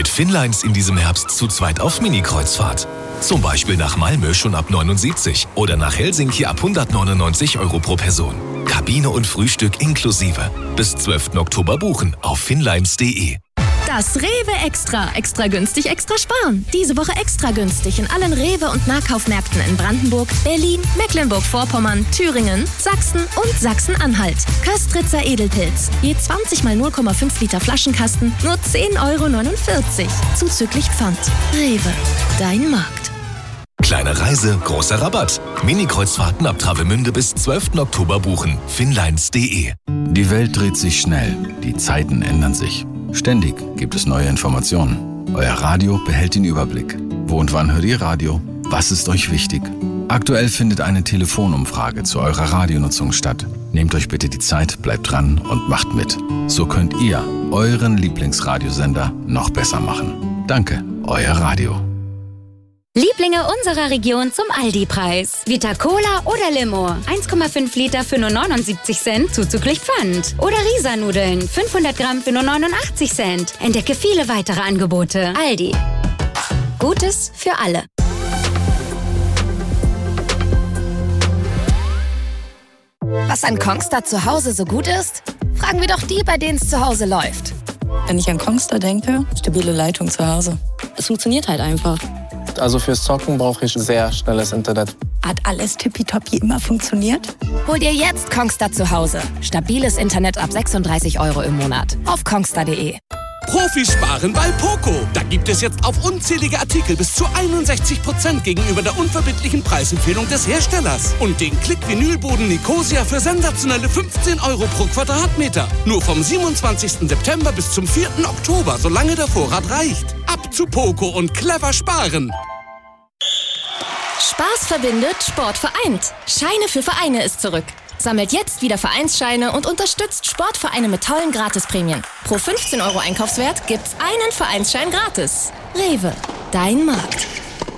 Mit Finnlines in diesem Herbst zu zweit auf Mini-Kreuzfahrt. Zum Beispiel nach Malmö schon ab 79 oder nach Helsinki ab 199 € pro Person. Kabine und Frühstück inklusive. Bis 12. Oktober buchen auf finnlines.de. Das Rewe Extra. Extra günstig, extra sparen. Diese Woche extra günstig in allen Rewe- und Nahkaufmärkten in Brandenburg, Berlin, Mecklenburg-Vorpommern, Thüringen, Sachsen und Sachsen-Anhalt. Köstritzer Edelpilz. Je 20 mal 0,5 Liter Flaschenkasten, nur 10,49 €. Zuzüglich Pfand. Rewe. Dein Markt. Kleine Reise, großer Rabatt. Mini-Kreuzfahrten ab Travemünde bis 12. Oktober buchen. Finnlines.de. Die Welt dreht sich schnell. Die Zeiten ändern sich. Ständig gibt es neue Informationen. Euer Radio behält den Überblick. Wo und wann hört ihr Radio? Was ist euch wichtig? Aktuell findet eine Telefonumfrage zu eurer Radionutzung statt. Nehmt euch bitte die Zeit, bleibt dran und macht mit. So könnt ihr euren Lieblingsradiosender noch besser machen. Danke, euer Radio. Lieblinge unserer Region zum Aldi-Preis. Vita Cola oder Limo. 1,5 Liter für nur 79 Cent, zuzüglich Pfand. Oder Risa-Nudeln, 500 Gramm für nur 89 Cent. Entdecke viele weitere Angebote. Aldi. Gutes für alle. Was an Kongstar zu Hause so gut ist? Fragen wir doch die, bei denen es zu Hause läuft. Wenn ich an Kongstar denke, stabile Leitung zu Hause. Es funktioniert halt einfach. Also fürs Zocken brauche ich sehr schnelles Internet. Hat alles tippitoppi immer funktioniert? Hol dir jetzt Kongstar zu Hause. Stabiles Internet ab 36 € im Monat. Auf kongstar.de. Profis sparen bei Poco. Da gibt es jetzt auf unzählige Artikel bis zu 61% gegenüber der unverbindlichen Preisempfehlung des Herstellers. Und den Klick-Vinylboden Nicosia für sensationelle 15 € pro Quadratmeter. Nur vom 27. September bis zum 4. Oktober, solange der Vorrat reicht. Ab zu Poco und clever sparen. Spaß verbindet, Sport vereint. Scheine für Vereine ist zurück. Sammelt jetzt wieder Vereinsscheine und unterstützt Sportvereine mit tollen Gratisprämien. Pro 15 € Einkaufswert gibt's einen Vereinsschein gratis. Rewe, dein Markt.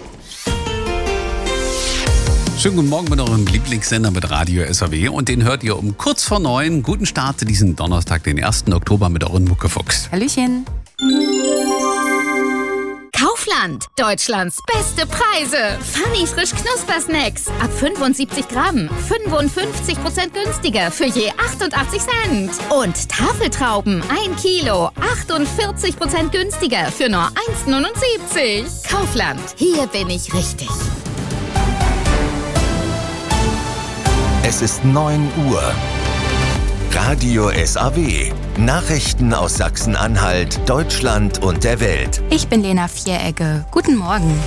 Schönen guten Morgen mit eurem Lieblingssender mit Radio SAW und den hört ihr um kurz vor 9. Guten Start zu diesem Donnerstag, den 1. Oktober mit euren Muckefuchs. Hallöchen. Kaufland, Deutschlands beste Preise. Funny frisch Knuspersnacks. Ab 75 Gramm. 55% günstiger für je 88 Cent. Und Tafeltrauben, 1 Kilo. 48% günstiger für nur 1,79. Kaufland, hier bin ich richtig. Es ist 9 Uhr. Radio SAW. Nachrichten aus Sachsen-Anhalt, Deutschland und der Welt. Ich bin Lena Vieregge. Guten Morgen.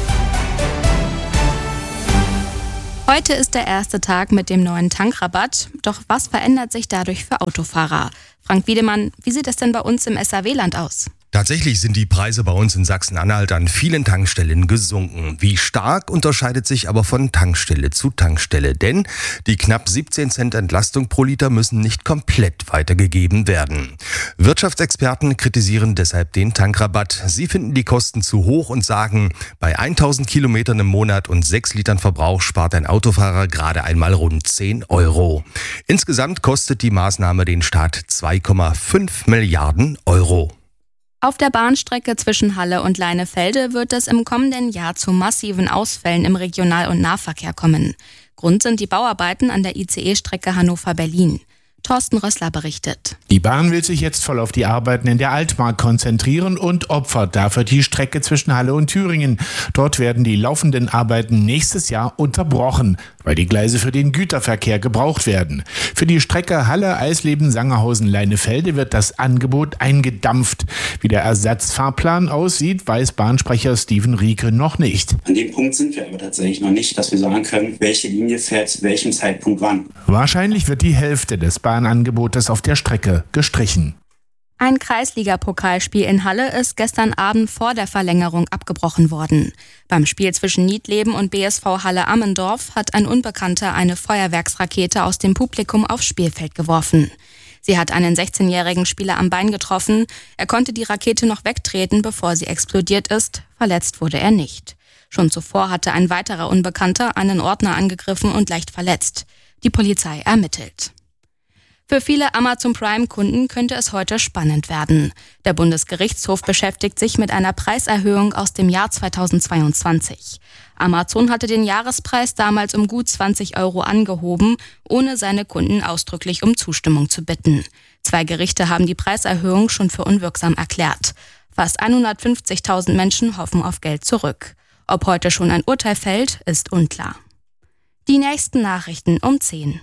Heute ist der erste Tag mit dem neuen Tankrabatt. Doch was verändert sich dadurch für Autofahrer? Frank Wiedemann, wie sieht es denn bei uns im SAW-Land aus? Tatsächlich sind die Preise bei uns in Sachsen-Anhalt an vielen Tankstellen gesunken. Wie stark unterscheidet sich aber von Tankstelle zu Tankstelle. Denn die knapp 17 Cent Entlastung pro Liter müssen nicht komplett weitergegeben werden. Wirtschaftsexperten kritisieren deshalb den Tankrabatt. Sie finden die Kosten zu hoch und sagen, bei 1000 Kilometern im Monat und 6 Litern Verbrauch spart ein Autofahrer gerade einmal rund 10 €. Insgesamt kostet die Maßnahme den Staat 2,5 Milliarden €. Auf der Bahnstrecke zwischen Halle und Leinefelde wird es im kommenden Jahr zu massiven Ausfällen im Regional- und Nahverkehr kommen. Grund sind die Bauarbeiten an der ICE-Strecke Hannover-Berlin. Thorsten Rössler berichtet. Die Bahn will sich jetzt voll auf die Arbeiten in der Altmark konzentrieren und opfert dafür die Strecke zwischen Halle und Thüringen. Dort werden die laufenden Arbeiten nächstes Jahr unterbrochen, weil die Gleise für den Güterverkehr gebraucht werden. Für die Strecke Halle-Eisleben-Sangerhausen-Leinefelde wird das Angebot eingedampft. Wie der Ersatzfahrplan aussieht, weiß Bahnsprecher Steven Rieke noch nicht. An dem Punkt sind wir aber tatsächlich noch nicht, dass wir sagen können, welche Linie fährt zu welchem Zeitpunkt wann. Wahrscheinlich wird die Hälfte des Bahnangebotes auf der Strecke gestrichen. Ein Kreisliga-Pokalspiel in Halle ist gestern Abend vor der Verlängerung abgebrochen worden. Beim Spiel zwischen Niedleben und BSV Halle-Ammendorf hat ein Unbekannter eine Feuerwerksrakete aus dem Publikum aufs Spielfeld geworfen. Sie hat einen 16-jährigen Spieler am Bein getroffen. Er konnte die Rakete noch wegtreten, bevor sie explodiert ist. Verletzt wurde er nicht. Schon zuvor hatte ein weiterer Unbekannter einen Ordner angegriffen und leicht verletzt. Die Polizei ermittelt. Für viele Amazon Prime-Kunden könnte es heute spannend werden. Der Bundesgerichtshof beschäftigt sich mit einer Preiserhöhung aus dem Jahr 2022. Amazon hatte den Jahrespreis damals um gut 20 € angehoben, ohne seine Kunden ausdrücklich um Zustimmung zu bitten. 2 Gerichte haben die Preiserhöhung schon für unwirksam erklärt. Fast 150.000 Menschen hoffen auf Geld zurück. Ob heute schon ein Urteil fällt, ist unklar. Die nächsten Nachrichten um 10.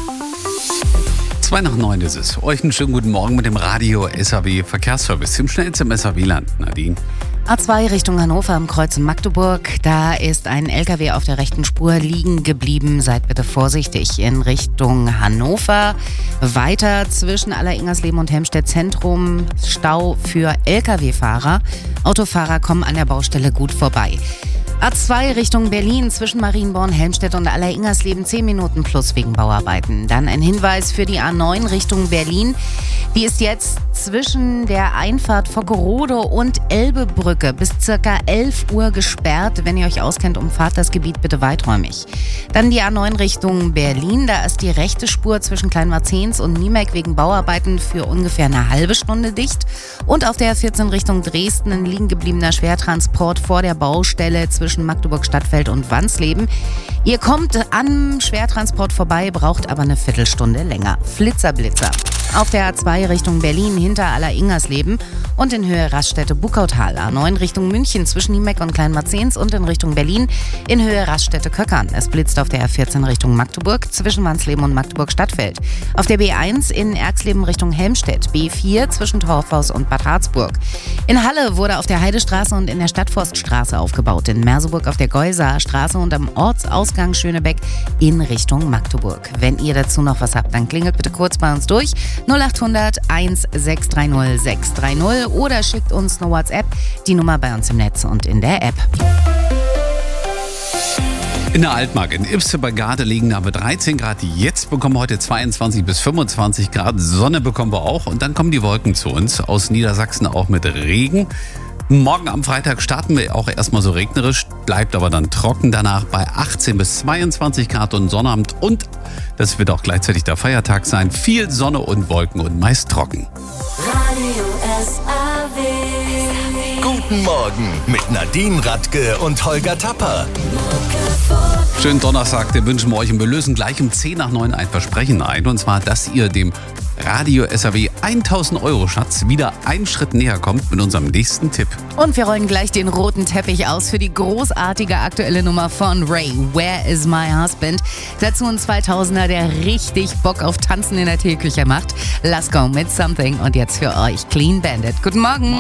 8:02 ist es. Euch einen schönen guten Morgen mit dem Radio SAW Verkehrsservice. Im schnellsten SAW-Land. Nadine. A2 Richtung Hannover am Kreuz in Magdeburg. Da ist ein LKW auf der rechten Spur liegen geblieben. Seid bitte vorsichtig in Richtung Hannover. Weiter zwischen Alleringersleben und Helmstedt Zentrum Stau für LKW-Fahrer. Autofahrer kommen an der Baustelle gut vorbei. A2 Richtung Berlin zwischen Marienborn, Helmstedt und Alleringersleben 10 Minuten plus wegen Bauarbeiten. Dann ein Hinweis für die A9 Richtung Berlin. Die ist jetzt zwischen der Einfahrt Vockerode und Elbebrücke bis ca. 11 Uhr gesperrt. Wenn ihr euch auskennt, umfahrt das Gebiet bitte weiträumig. Dann die A9 Richtung Berlin. Da ist die rechte Spur zwischen Kleinmarzens und Niemek wegen Bauarbeiten für ungefähr eine halbe Stunde dicht. Und auf der A14 Richtung Dresden ein liegen gebliebener Schwertransport vor der Baustelle zwischen Magdeburg-Stadtfeld und Wansleben. Ihr kommt am Schwertransport vorbei, braucht aber eine Viertelstunde länger. Flitzer-Blitzer. Auf der A2 Richtung Berlin hinter Alleringersleben und in Höhe Raststätte-Bukautal. A9 Richtung München zwischen Niemek und Kleinmarzens und in Richtung Berlin in Höhe Raststätte-Köckern. Es blitzt auf der A14 Richtung Magdeburg zwischen Wansleben und Magdeburg-Stadtfeld. Auf der B1 in Erxleben Richtung Helmstedt. B4 zwischen Torfhaus und Bad Harzburg. In Halle wurde auf der Heidestraße und in der Stadtforststraße aufgebaut. In Merseburg auf der Geusaer Straße und am Ortsausgang Schönebeck in Richtung Magdeburg. Wenn ihr dazu noch was habt, dann klingelt bitte kurz bei uns durch. 0800 1630 630 oder schickt uns eine WhatsApp, die Nummer bei uns im Netz und in der App. In der Altmark in Ibse bei Garde liegen aber 13 Grad. Jetzt bekommen wir heute 22 bis 25 Grad. Sonne bekommen wir auch und dann kommen die Wolken zu uns. Aus Niedersachsen auch mit Regen. Morgen am Freitag starten wir auch erstmal so regnerisch, bleibt aber dann trocken danach bei 18 bis 22 Grad und Sonnabend. Und das wird auch gleichzeitig der Feiertag sein. Viel Sonne und Wolken und meist trocken. Radio SAW. Guten Morgen mit Nadine Radke und Holger Tapper. Schönen Donnerstag, den wünschen wir euch und wir lösen gleich um 8:10 ein Versprechen ein. Und zwar, dass ihr dem Radio SAW 1.000 € Schatz wieder einen Schritt näher kommt mit unserem nächsten Tipp. Und wir rollen gleich den roten Teppich aus für die großartige aktuelle Nummer von Ray, Where is my husband? Dazu ein 2000er, der richtig Bock auf Tanzen in der Teeküche macht. Let's go mit Something und jetzt für euch Clean Bandit. Guten Morgen.